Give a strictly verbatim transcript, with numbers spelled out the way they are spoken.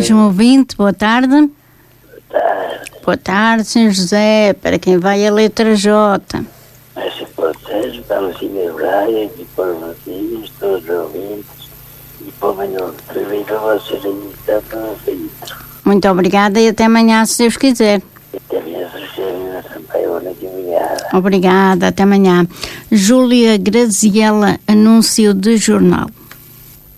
mais um ouvinte, boa tarde. Boa tarde. Boa tarde, senhor José, para quem vai a letra J. Essa pode ser para a Lucinha Braia, e para os motivos, todos os ouvintes, e para o Manuel de para vocês aí que está para o filtro. Muito obrigada e até amanhã, se Deus quiser. E também a Sergina Sampaio, que obrigada. Obrigada, até amanhã. Júlia Graziella, anúncio de jornal.